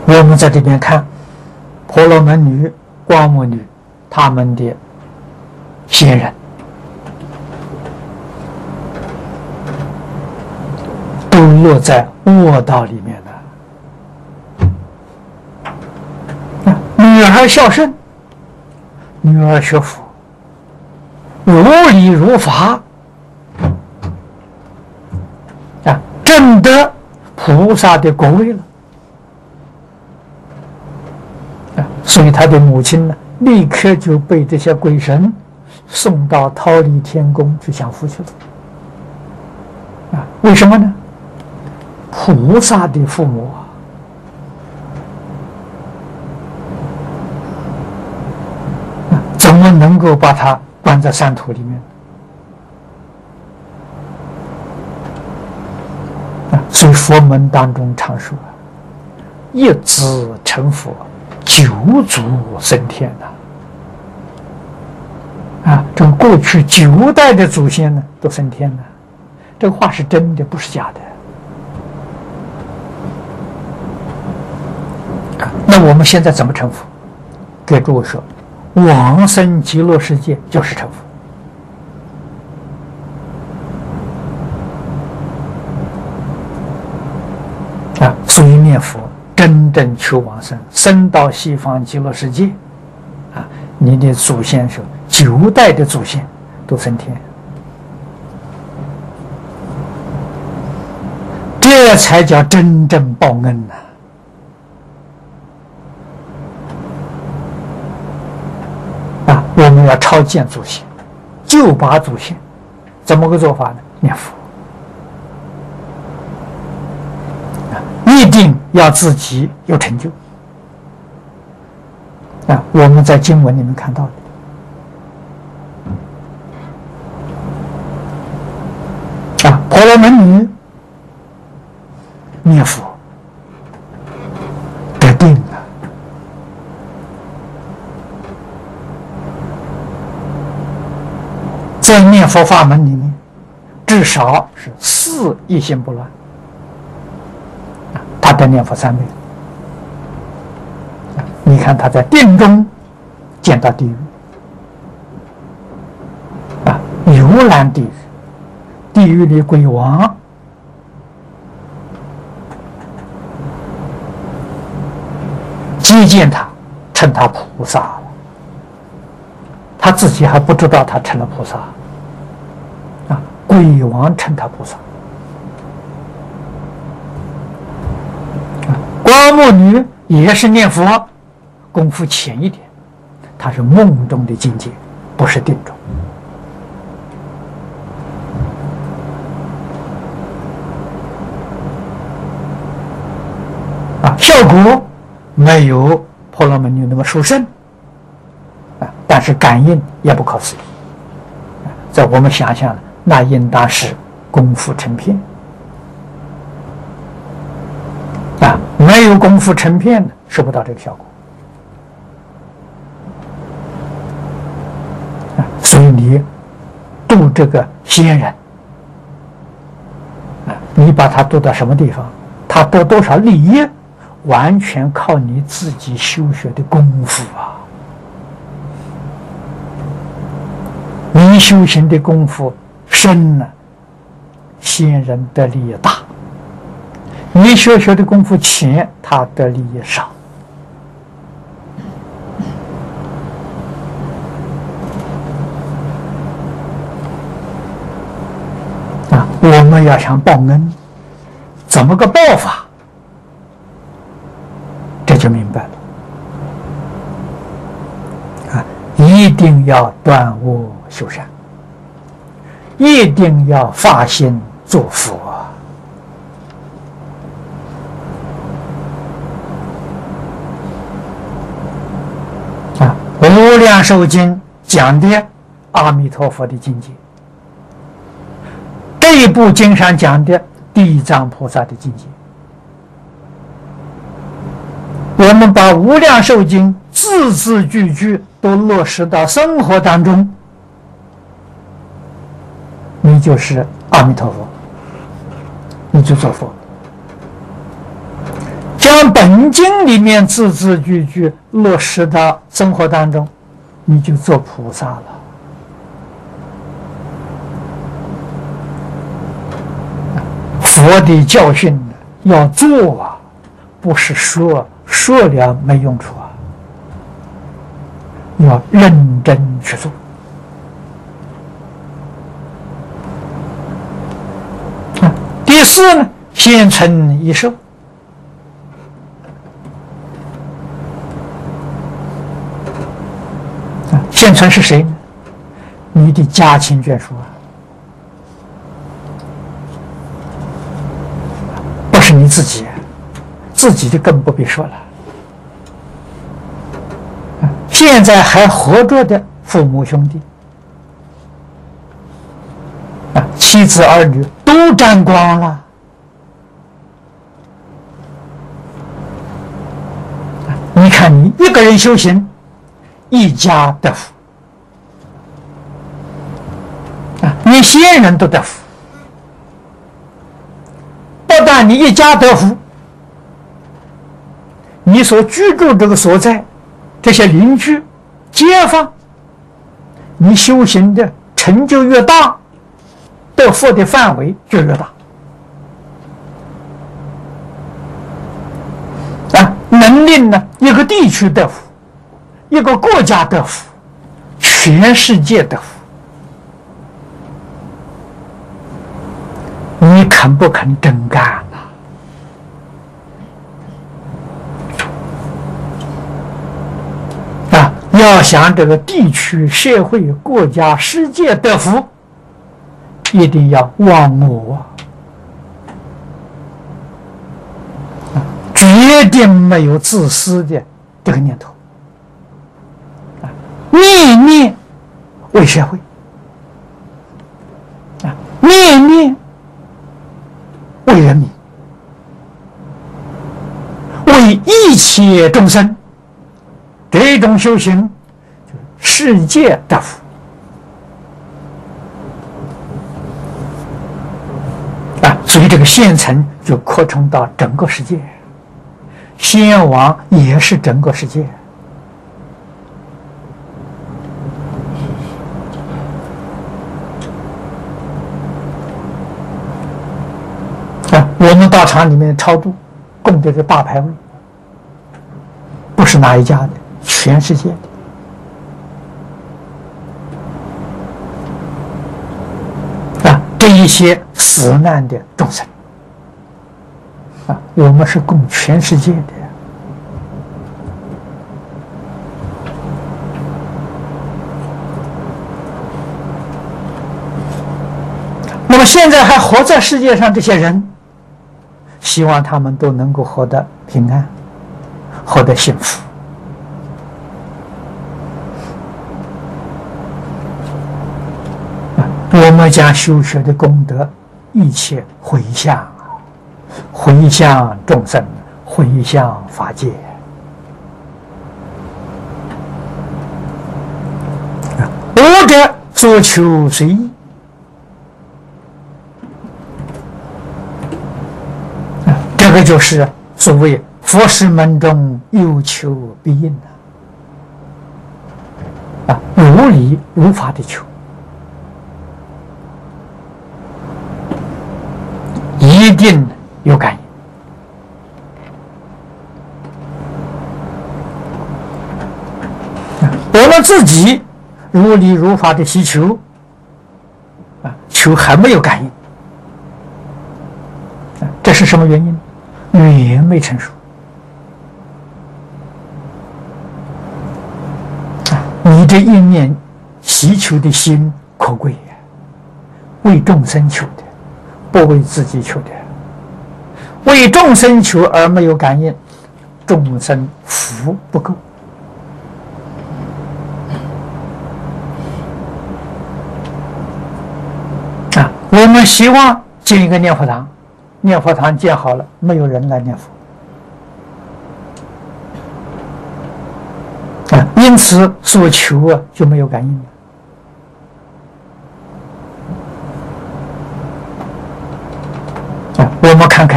我们在这边看婆罗门女、光目女他们的先人，都落在卧道里面的。女儿孝顺，女儿学佛，如理如法，证得菩萨的果位了。所以他的母亲呢，立刻就被这些鬼神送到忉利天宫去享福去了。为什么呢？菩萨的父母怎么能够把他关在山土里面？所以佛门当中常说，一子成佛，九族升天这个过去9代的祖先呢都升天了，这个话是真的，不是假的。那我们现在怎么成佛？给诸位说，往生极乐世界就是成佛。所以念佛真正求往生，生到西方极乐世界你的祖先说9代的祖先都升天，这才叫真正报恩我们要超见祖先，救拔祖先，怎么个做法呢？念佛，一定要自己有成就我们在经文里面看到的婆罗门女念佛得定了，在念佛法门里面，至少是4一心不乱，他得念佛3倍。你看他在定中见到地狱游览地狱，地狱里鬼王接见他，称他菩萨了，他自己还不知道他成了菩萨鬼王称他菩萨。光目女也是念佛，功夫浅一点，它是梦中的境界，不是定中效果没有婆罗门女那么殊胜但是感应也不可思议在我们想象那应当是功夫成片没有功夫成片收不到这个效果所以你度这个仙人你把他度到什么地方，他得多少利益，完全靠你自己修学的功夫你修行的功夫深了，仙人得利益大；你学的功夫浅，他得利益少。我们要想报恩，怎么个报法？这就明白了一定要断恶修善，一定要发心做佛无量寿经讲的阿弥陀佛的境界，这一部经上讲的地藏菩萨的境界，我们把无量寿经字字句句都落实到生活当中，你就是阿弥陀佛，你就做佛。 将本经里面字字句句落实到生活当中，你就做菩萨了。佛的教训要做啊，不是说了没用处啊，要认真去做。第四呢，现成一寿。现成是谁呢？你的家亲眷属啊，不是你自己，自己就更不必说了。现在还活着的父母兄弟妻子儿女都沾光了。你看，你一个人修行，一家得福你先人都得福。不但你一家得福，你所居住这个所在，这些邻居、街坊，你修行的成就越大，得福的范围就越大。能令呢一个地区得福，一个国家得福，全世界得福。你肯不肯真干要想这个地区、社会、国家、世界得福，一定要忘我决定没有自私的这个念头念念为社会念念为人民，为一切众生。这种修行，世界得福所以这个现成就扩充到整个世界，先王也是整个世界。我们道场里面超度供的这大牌位，不是哪一家的，全世界的这一些死难的众生我们是供全世界的。那么现在还活在世界上这些人，希望他们都能够活得平安，活得幸福我们将修学的功德一切回向众生，回向法界无者所求随意这个就是所谓佛事门中有求必应如理如法的求，一定有感应我们自己如理如法的祈求求还没有感应这是什么原因？缘没成熟你这一念祈求的心可贵为众生求的，不为自己求的。为众生求而没有感应，众生福不够我们希望建一个念佛堂，念佛堂建好了，没有人来念佛因此所求就没有感应了我们看看